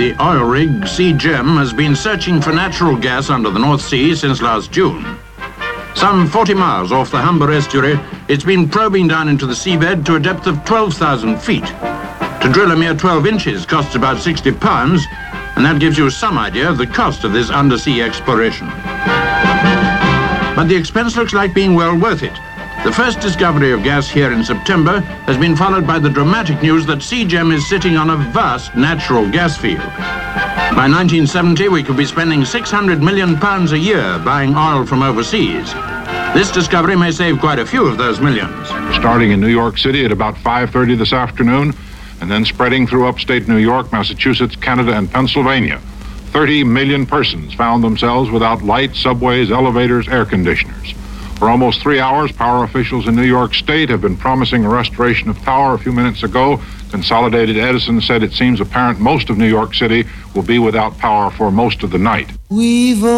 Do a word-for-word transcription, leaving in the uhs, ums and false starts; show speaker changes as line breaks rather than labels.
the oil rig Sea Gem has been searching for natural gas under the North Sea since last June. Some forty miles off the Humber estuary, it's been probing down into the seabed to a depth of twelve thousand feet. To drill a mere twelve inches costs about sixty pounds, and that gives you some idea of the cost of this undersea exploration. But the expense looks like being well worth it. The first discovery of gas here in September has been followed by the dramatic news that Sea Gem is sitting on a vast natural gas field. By nineteen seventy, we could be spending six hundred million pounds a year buying oil from overseas. This discovery may save quite a few of those millions.
Starting in New York City at about five thirty this afternoon, and then spreading through upstate New York, Massachusetts, Canada, and Pennsylvania, thirty million persons found themselves without light, subways, elevators, air conditioners. For almost three hours, power officials in New York State have been promising a restoration of power. A few minutes ago, Consolidated Edison said it seems apparent most of New York City will be without power for most of the night. We've